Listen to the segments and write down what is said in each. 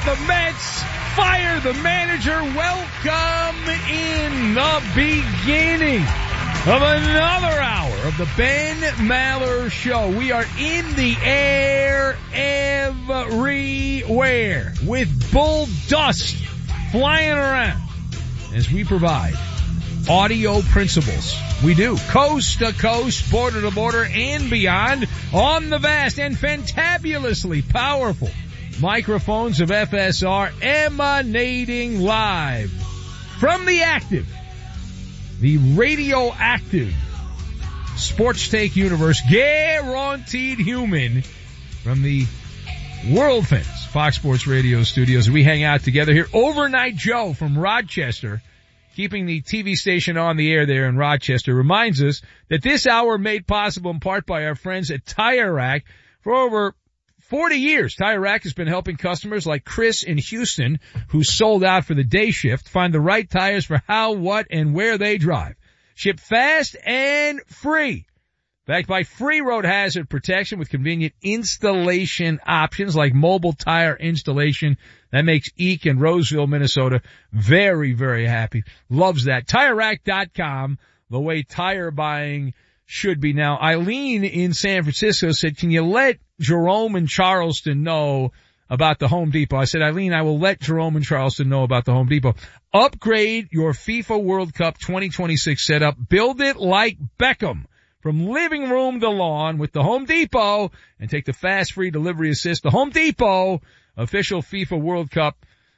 the Mets. Fire the manager. Welcome in the beginning of another hour of the Ben Maller Show. We are in the air everywhere with bull dust flying around as we provide audio principles. We do. Coast to coast, border to border, and beyond on the vast and fantabulously powerful microphones of FSR emanating live from the active, the radioactive sports take universe, guaranteed human, from the world famous Fox Sports Radio studios. We hang out together here. Overnight Joe from Rochester, keeping the TV station on the air there in Rochester, reminds us that this hour made possible in part by our friends at Tire Rack. For over 40 years, Tire Rack has been helping customers like Chris in Houston, who sold out for the day shift, find the right tires for how, what, and where they drive. Ship fast and free. Backed by free road hazard protection with convenient installation options like mobile tire installation. That makes Eek in Roseville, Minnesota very, very happy. Loves that. TireRack.com, the way tire buying should be now. Eileen in San Francisco said, can you let Jerome in Charleston know about the Home Depot? I said, Eileen, I will let Jerome in Charleston know about the Home Depot. Upgrade your FIFA World Cup 2026 setup. Build it like Beckham, from living room to lawn with the Home Depot, and take the fast free delivery assist. The Home Depot, official FIFA World Cup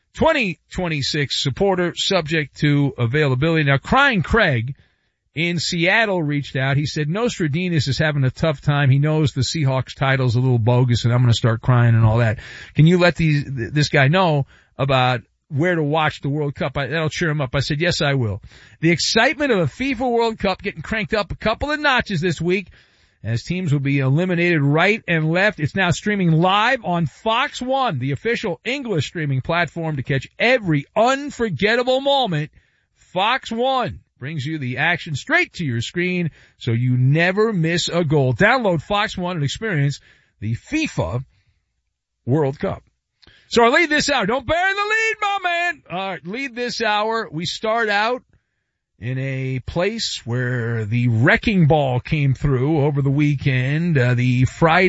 2026 supporter, subject to availability. Now, Crying Craig in Seattle reached out. He said, Nostradamus is having a tough time. He knows the Seahawks title's a little bogus and I'm going to start crying and all that. Can you let this guy know about where to watch the World Cup? That'll cheer him up. I said, yes, I will. The excitement of a FIFA World Cup getting cranked up a couple of notches this week as teams will be eliminated right and left. It's now streaming live on Fox One, the official English streaming platform to catch every unforgettable moment. Fox One brings you the action straight to your screen so you never miss a goal. Download Fox One and experience the FIFA World Cup. So I lead this hour. Don't bury the lead, my man. All right, lead this hour. We start out in a place where the wrecking ball came through over the weekend. The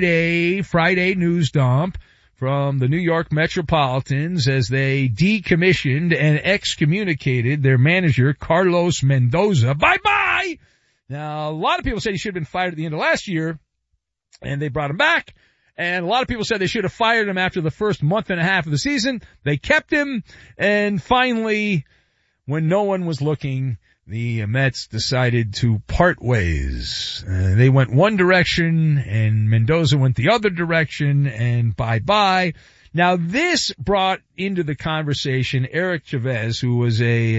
Friday news dump from the New York Metropolitans as they decommissioned and excommunicated their manager, Carlos Mendoza. Bye-bye! Now, a lot of people said he should have been fired at the end of last year, and they brought him back. And a lot of people said they should have fired him after the first month and a half of the season. They kept him, and finally, when no one was looking, the Mets decided to part ways. They went one direction, and Mendoza went the other direction, and bye-bye. Now, this brought into the conversation Eric Chavez, who was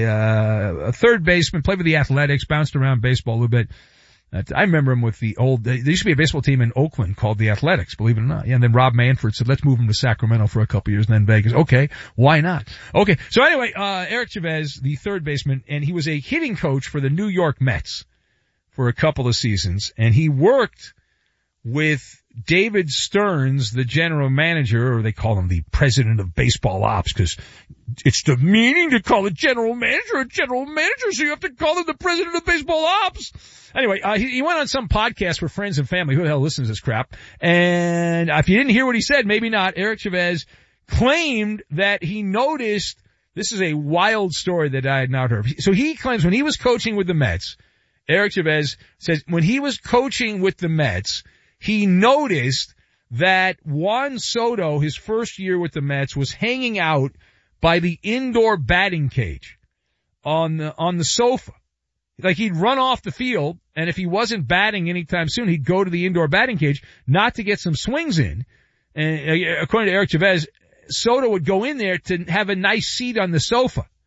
a third baseman, played with the Athletics, bounced around baseball a little bit. I remember him with the old, there used to be a baseball team in Oakland called the Athletics, believe it or not. Yeah, and then Rob Manfred said, let's move him to Sacramento for a couple years, and then Vegas. Okay, why not? Okay, so anyway, Eric Chavez, the third baseman, and he was a hitting coach for the New York Mets for a couple of seasons, and he worked with David Stearns, the general manager, or they call him the president of baseball ops, because it's demeaning to call a general manager, so you have to call him the president of baseball ops. Anyway, he went on some podcast for friends and family. Who the hell listens to this crap? And if you didn't hear what he said, maybe not. Eric Chavez claimed that he noticed, this is a wild story that I had not heard. So he claims when he was coaching with the Mets, Eric Chavez says when he was coaching with the Mets, he noticed that Juan Soto, his first year with the Mets, was hanging out by the indoor batting cage on the sofa. Like he'd run off the field, and if he wasn't batting anytime soon, he'd go to the indoor batting cage not to get some swings in. And according to Eric Chavez, Soto would go in there to have a nice seat on the sofa.